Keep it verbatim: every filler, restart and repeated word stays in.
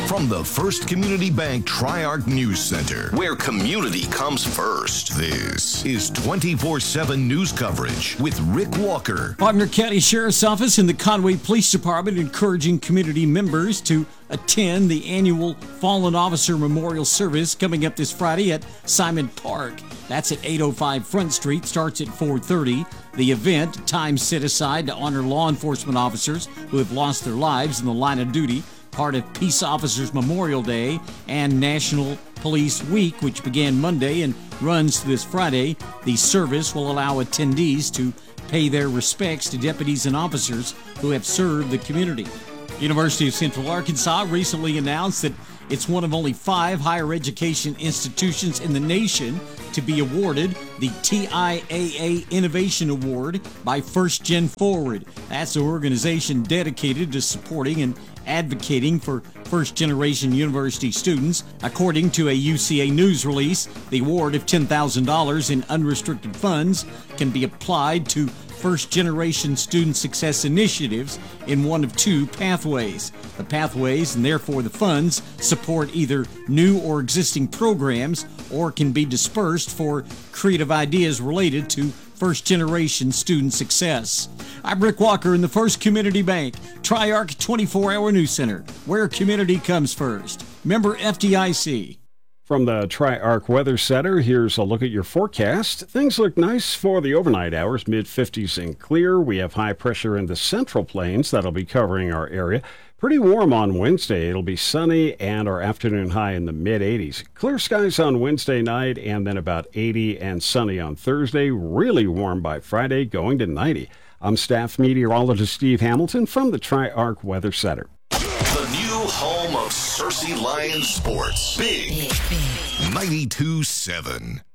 From the First Community Bank Tri-Arc News Center, where community comes first, this is twenty-four seven news coverage with Rick Walker. Faulkner County Sheriff's Office and the Conway Police Department encouraging community members to attend the annual Fallen Officer Memorial Service coming up this Friday at Simon Park. That's at eight oh five Front Street, starts at four thirty. The event, time set aside to honor law enforcement officers who have lost their lives in the line of duty, part of Peace Officers Memorial Day and National Police Week, which began Monday and runs to this Friday. The service will allow attendees to pay their respects to deputies and officers who have served the community. University of Central Arkansas recently announced that it's one of only five higher education institutions in the nation to be awarded the T I A A Innovation Award by First Gen Forward. That's an organization dedicated to supporting and advocating for first-generation university students. According to a U C A News release, the award of ten thousand dollars in unrestricted funds can be applied to first-generation student success initiatives in one of two pathways. The pathways, and therefore the funds, support either new or existing programs or can be dispersed for creative ideas related to first-generation student success. I'm Rick Walker in the First Community Bank Tri-Arc twenty-four hour News Center, where community comes first. Member F D I C. From the Tri-Arc Weather Center, here's a look at your forecast. Things look nice for the overnight hours, mid fifties and clear. We have high pressure in the Central Plains that'll be covering our area. Pretty warm on Wednesday. It'll be sunny and our afternoon high in the mid eighties. Clear skies on Wednesday night and then about eighty and sunny on Thursday. Really warm by Friday, going to ninety. I'm staff meteorologist Steve Hamilton from the Tri-Arc Weather Center. The new home of Searcy Lions Sports. Big, Big. ninety-two seven.